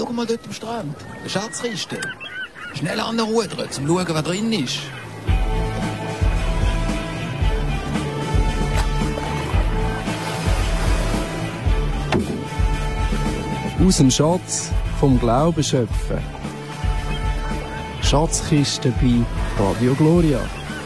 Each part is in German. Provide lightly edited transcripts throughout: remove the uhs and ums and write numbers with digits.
Schau mal dort am Strand. Eine Schatzkiste. Schnell anrudern, zum schauen, was drin ist. Aus dem Schatz vom Glauben schöpfen. Schatzkiste bei Radio Gloria.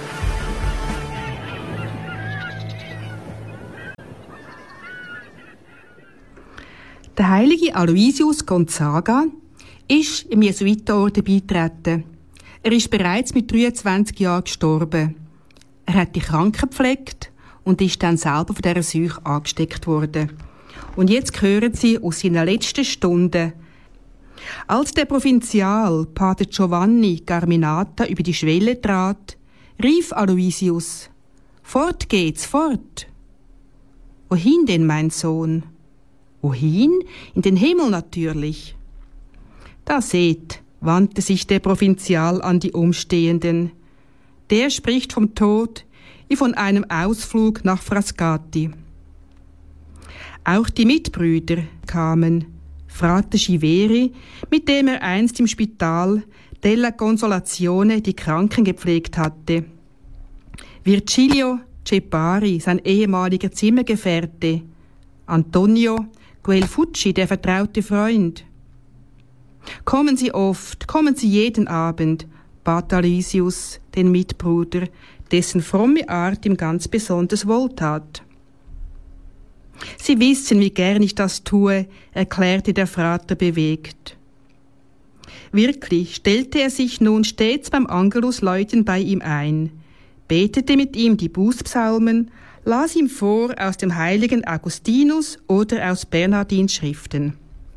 Der heilige Aloysius Gonzaga ist im Jesuitenorden beigetreten. Er ist bereits mit 23 Jahren gestorben. Er hat die Kranken gepflegt und ist dann selber von dieser Seuche angesteckt worden. Und jetzt hören Sie aus seinen letzten Stunden. Als der Provinzial Pater Giovanni Carminata über die Schwelle trat, rief Aloysius: »Fort geht's, fort!« »Wohin denn, mein Sohn?« »Wohin? In den Himmel natürlich.« Da seht, wandte sich der Provinzial an die Umstehenden. Der spricht vom Tod wie von einem Ausflug nach Frascati. Auch die Mitbrüder kamen. Frate Schiveri, mit dem er einst im Spital della Consolazione die Kranken gepflegt hatte. Virgilio Cepari, sein ehemaliger Zimmergefährte. Antonio Guelfucci, der vertraute Freund. »Kommen Sie oft, kommen Sie jeden Abend«, bat Aloysius, den Mitbruder, dessen fromme Art ihm ganz besonders wohltat. »Sie wissen, wie gern ich das tue«, erklärte der Frater bewegt. Wirklich stellte er sich nun stets beim Angelusläuten bei ihm ein, betete mit ihm die Bußpsalmen, las ihm vor aus dem heiligen Augustinus oder aus Bernhardins Schriften.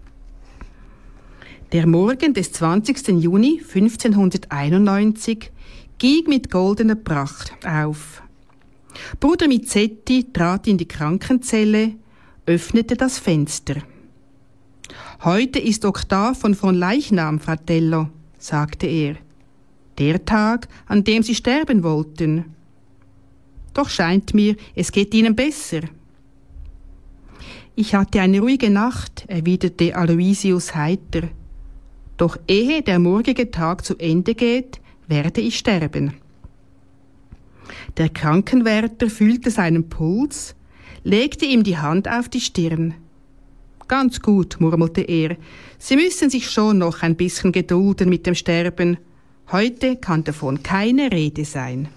Der Morgen des 20. Juni 1591 ging mit goldener Pracht auf. Bruder Mizzetti trat in die Krankenzelle, öffnete das Fenster. »Heute ist Oktav von Leichnam, Fratello«, sagte er. »Der Tag, an dem Sie sterben wollten. Doch scheint mir, es geht Ihnen besser.« »Ich hatte eine ruhige Nacht«, erwiderte Aloysius heiter. »Doch ehe der morgige Tag zu Ende geht, werde ich sterben.« Der Krankenwärter fühlte seinen Puls, legte ihm die Hand auf die Stirn. »Ganz gut«, murmelte er, »Sie müssen sich schon noch ein bisschen gedulden mit dem Sterben. Heute kann davon keine Rede sein.«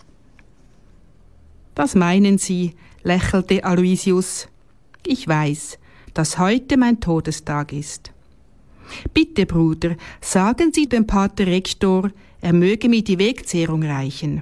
»Was meinen Sie?«, lächelte Aloysius. »Ich weiß, dass heute mein Todestag ist. Bitte, Bruder, sagen Sie dem Pater Rektor, er möge mir die Wegzehrung reichen.«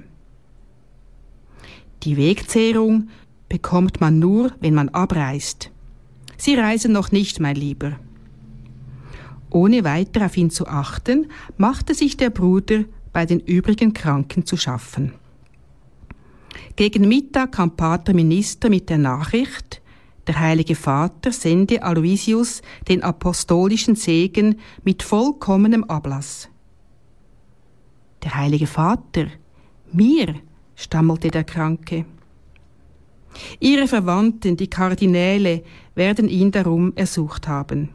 »Die Wegzehrung bekommt man nur, wenn man abreist. Sie reisen noch nicht, mein Lieber.« Ohne weiter auf ihn zu achten, machte sich der Bruder bei den übrigen Kranken zu schaffen. Gegen Mittag kam Pater Minister mit der Nachricht, der Heilige Vater sende Aloysius den apostolischen Segen mit vollkommenem Ablass. »Der Heilige Vater? Mir?«, stammelte der Kranke. »Ihre Verwandten, die Kardinäle, werden ihn darum ersucht haben.«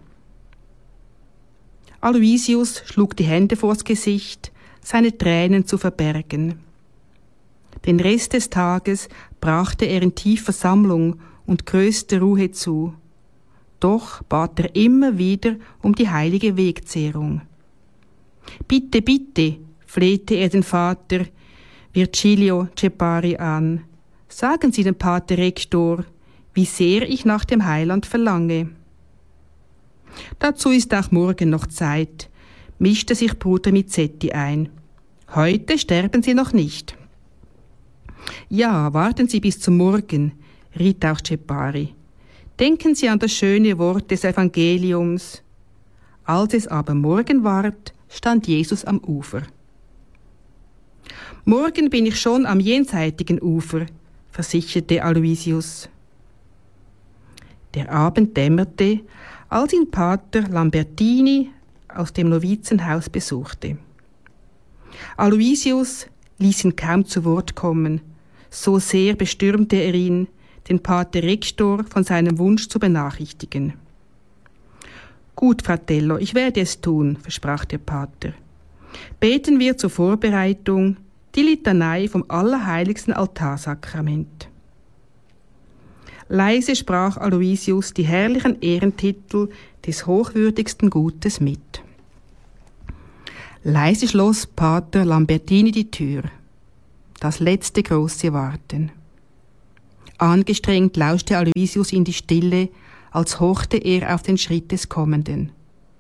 Aloysius schlug die Hände vors Gesicht, seine Tränen zu verbergen. Den Rest des Tages brachte er in tiefer Sammlung und größter Ruhe zu. Doch bat er immer wieder um die heilige Wegzehrung. »Bitte, bitte«, flehte er den Vater Virgilio Cepari an, »sagen Sie dem Pater Rektor, wie sehr ich nach dem Heiland verlange.« »Dazu ist auch morgen noch Zeit«, mischte sich Bruder Mizzetti ein. »Heute sterben Sie noch nicht.« »Ja, warten Sie bis zum Morgen«, riet auch Cepari. »Denken Sie an das schöne Wort des Evangeliums.« Als es aber Morgen ward, stand Jesus am Ufer. »Morgen bin ich schon am jenseitigen Ufer«, versicherte Aloysius. Der Abend dämmerte, als ihn Pater Lambertini aus dem Novizenhaus besuchte. Aloysius ließ ihn kaum zu Wort kommen, so sehr bestürmte er ihn, den Pater Rektor von seinem Wunsch zu benachrichtigen. Gut, Fratello, ich werde es tun, versprach der Pater. Beten wir zur Vorbereitung die Litanei vom allerheiligsten Altarsakrament. Leise sprach Aloysius die herrlichen Ehrentitel des hochwürdigsten Gutes mit. Leise schloss Pater Lambertini die Tür. Das letzte große Warten. Angestrengt lauschte Aloysius in die Stille, als horchte er auf den Schritt des Kommenden.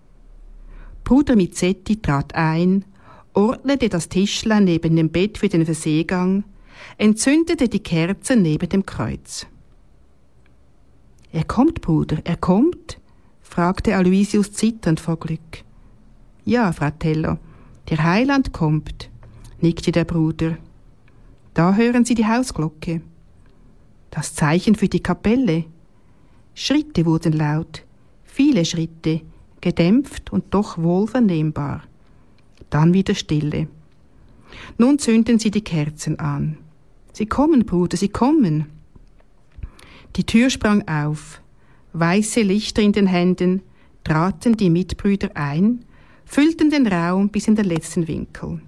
Bruder Mizzetti trat ein, ordnete das Tischlein neben dem Bett für den Verseegang, entzündete die Kerzen neben dem Kreuz. »Er kommt, Bruder, er kommt?« fragte Aloysius zitternd vor Glück. »Ja, Fratello, der Heiland kommt«, nickte der Bruder. »Da hören Sie die Hausglocke. Das Zeichen für die Kapelle.« Schritte wurden laut, viele Schritte, gedämpft und doch wohl vernehmbar. Dann wieder Stille. Nun zünden Sie die Kerzen an. »Sie kommen, Bruder, Sie kommen!« Die Tür sprang auf. Weiße Lichter in den Händen traten die Mitbrüder ein, füllten den Raum bis in den letzten Winkel.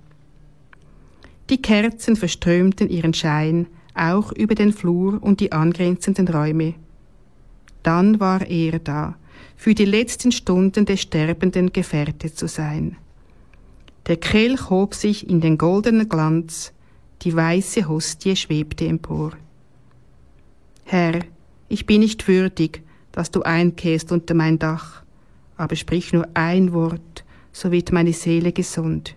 Die Kerzen verströmten ihren Schein auch über den Flur und die angrenzenden Räume. Dann war er da, für die letzten Stunden des Sterbenden Gefährte zu sein. Der Kelch hob sich in den goldenen Glanz, die weiße Hostie schwebte empor. »Herr, ich bin nicht würdig, dass du einkehrst unter mein Dach, aber sprich nur ein Wort, so wird meine Seele gesund.«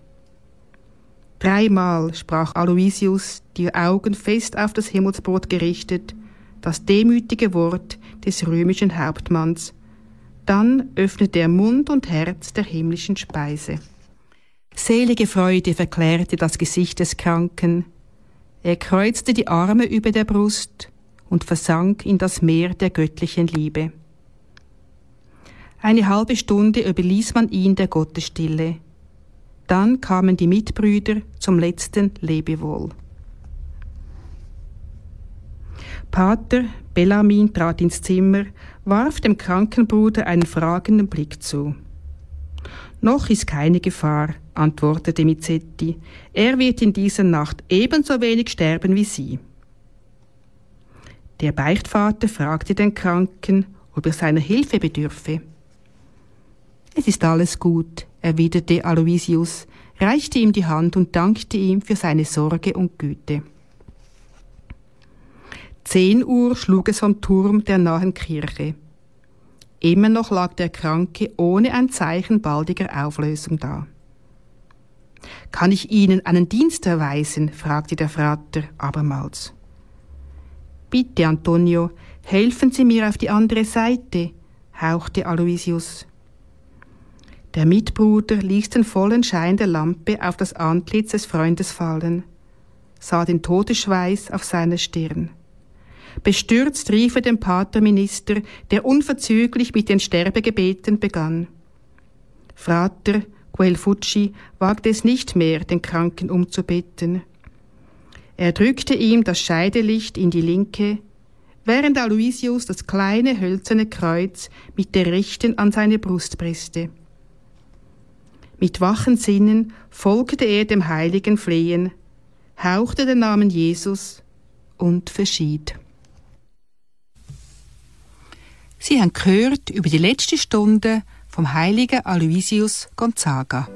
3-mal sprach Aloysius, die Augen fest auf das Himmelsbrot gerichtet, das demütige Wort des römischen Hauptmanns. Dann öffnete er Mund und Herz der himmlischen Speise. Selige Freude verklärte das Gesicht des Kranken. Er kreuzte die Arme über der Brust und versank in das Meer der göttlichen Liebe. Eine halbe Stunde überließ man ihn der Gottesstille. Dann kamen die Mitbrüder zum letzten Lebewohl. Pater Bellarmin trat ins Zimmer, warf dem kranken Bruder einen fragenden Blick zu. »Noch ist keine Gefahr«, antwortete Mizzetti. »Er wird in dieser Nacht ebenso wenig sterben wie Sie.« Der Beichtvater fragte den Kranken, ob er seiner Hilfe bedürfe. »Es ist alles gut«, erwiderte Aloysius, reichte ihm die Hand und dankte ihm für seine Sorge und Güte. 10 Uhr schlug es vom Turm der nahen Kirche. Immer noch lag der Kranke ohne ein Zeichen baldiger Auflösung da. »Kann ich Ihnen einen Dienst erweisen?« fragte der Frater abermals. »Bitte, Antonio, helfen Sie mir auf die andere Seite«, hauchte Aloysius. Der Mitbruder ließ den vollen Schein der Lampe auf das Antlitz des Freundes fallen, sah den Todesschweiß auf seiner Stirn. Bestürzt rief er den Paterminister, der unverzüglich mit den Sterbegebeten begann. Frater Guelfucci wagte es nicht mehr, den Kranken umzubeten. Er drückte ihm das Scheidelicht in die Linke, während Aloysius das kleine hölzerne Kreuz mit der rechten an seine Brust presste. Mit wachen Sinnen folgte er dem heiligen Flehen, hauchte den Namen Jesus und verschied. Sie haben gehört über die letzte Stunde vom heiligen Aloysius Gonzaga.